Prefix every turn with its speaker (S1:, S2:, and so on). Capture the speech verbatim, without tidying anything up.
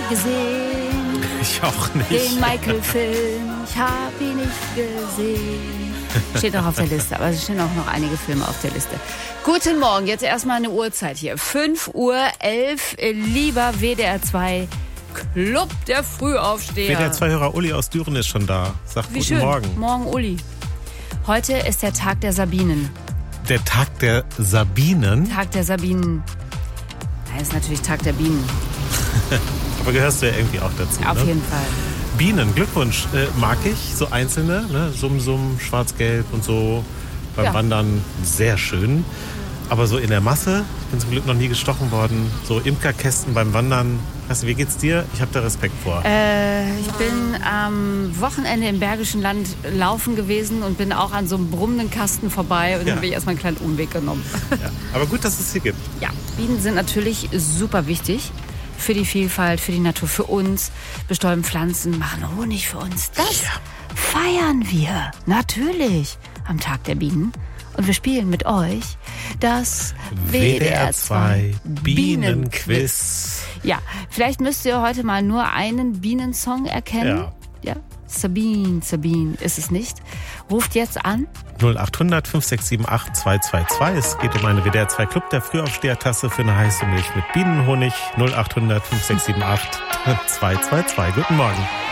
S1: gesehen.
S2: Ich auch nicht.
S1: Den Michael-Film, ich habe ihn nicht gesehen. Steht auch auf der Liste, aber es stehen auch noch einige Filme auf der Liste. Guten Morgen, jetzt erstmal eine Uhrzeit hier. fünf Uhr elf, lieber W D R zwei Club der Frühaufsteher.
S2: W D R zwei-Hörer Uli aus Düren ist schon da. Sagt
S1: Wie
S2: guten
S1: schön.
S2: Morgen.
S1: Morgen, Uli. Heute ist der Tag der Sabinen.
S2: Der Tag der Sabinen?
S1: Tag der Sabinen. Nein, ist natürlich Tag der Bienen.
S2: Aber gehörst du ja irgendwie auch dazu,
S1: Auf
S2: ne?
S1: jeden Fall.
S2: Bienen, Glückwunsch. Äh, mag ich, so einzelne, ne? Summ, Summ, Schwarz-Gelb und so. Beim
S1: Ja.
S2: Wandern sehr schön. Aber so in der Masse, ich bin zum Glück noch nie gestochen worden, so Imkerkästen beim Wandern. Weißt du, wie geht's dir? Ich habe da Respekt vor.
S1: Äh, ich bin am Wochenende im Bergischen Land laufen gewesen und bin auch an so einem brummenden Kasten vorbei und
S2: Ja.
S1: dann habe ich erstmal einen kleinen Umweg genommen.
S2: Ja. Aber gut, dass es hier gibt.
S1: Ja, Bienen sind natürlich super wichtig für die Vielfalt, für die Natur, für uns. Bestäuben Pflanzen, machen Honig für uns. Das
S2: Ja.
S1: feiern wir natürlich am Tag der Bienen. Und wir spielen mit euch das
S2: W D R zwei Bienenquiz.
S1: Ja, vielleicht müsst ihr heute mal nur einen Bienensong erkennen.
S2: Ja.
S1: Ja. Sabine, Sabine ist es nicht. Ruft jetzt an.
S2: null acht hundert fünf sechs sieben acht zwei zwei zwei. Es geht um eine W D R zwei Club der Frühaufsteher-Tasse für eine heiße Milch mit Bienenhonig. null acht hundert fünf sechs sieben acht zwei zwei zwei. Guten Morgen.